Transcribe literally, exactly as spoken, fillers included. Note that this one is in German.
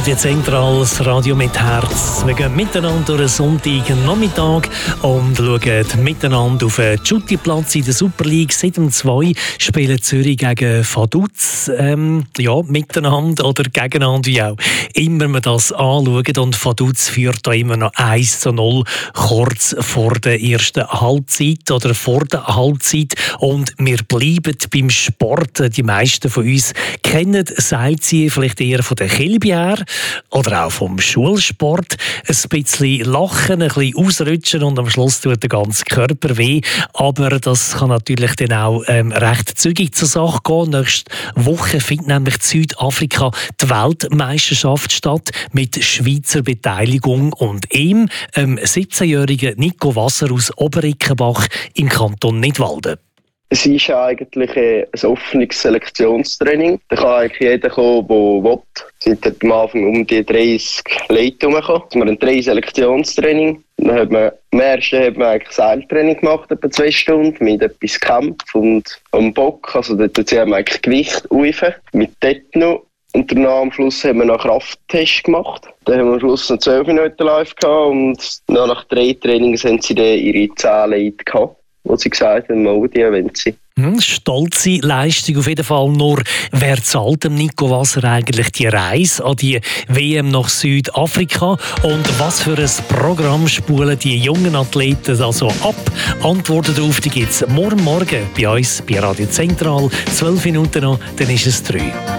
Radio Zentral, das Radio mit Herz. Wir gehen miteinander durch einen Sonntagnachmittag und schauen miteinander auf den Schuttiplatz in der Super League. Seit dem zwei spielen Zürich gegen Vaduz. Ähm, ja, miteinander oder gegeneinander, wie auch immer man das anschaut. Und Vaduz führt da immer noch eins zu null kurz vor der ersten Halbzeit oder vor der Halbzeit. Und wir bleiben beim Sport. Die meisten von uns kennen Seilziehen vielleicht eher von der Kilby oder auch vom Schulsport. Ein bisschen lachen, ein bisschen ausrutschen und am Schluss tut der ganze Körper weh. Aber das kann natürlich dann auch ähm, recht zügig zur Sache gehen. Nächste Woche findet nämlich in Südafrika die Weltmeisterschaft statt mit Schweizer Beteiligung und ihm, ähm, siebzehnjährigen Nico Wasser aus Oberickenbach im Kanton Nidwalden. Es ist eigentlich ein offenes Selektionstraining. Da kann eigentlich jeder kommen, der will. Es sind am Anfang um die dreißig Leute herumgekommen. Wir haben ein drei Selektionstraining. Dann hat man, am ersten hat man eigentlich Seiltraining gemacht, etwa zwei Stunden, mit etwas Kampf und am Bock. Also dort haben wir eigentlich Gewicht rufen, mit Techno. Und danach am Schluss haben wir noch einen Krafttest gemacht. Dann haben wir am Schluss noch zwölf Minuten live gehabt und nach drei Trainings haben sie dann ihre zehn Leute gehabt, wo sie gesagt haben, mal die wollen sie. Hm, stolze Leistung auf jeden Fall. Nur, wer zahlt dem Nico Wasser eigentlich die Reise an die W M nach Südafrika? Und was für ein Programm spulen die jungen Athleten also ab? Antworten darauf gibt es morgen Morgen bei uns bei Radio Zentral. Zwölf Minuten noch, dann ist es drei.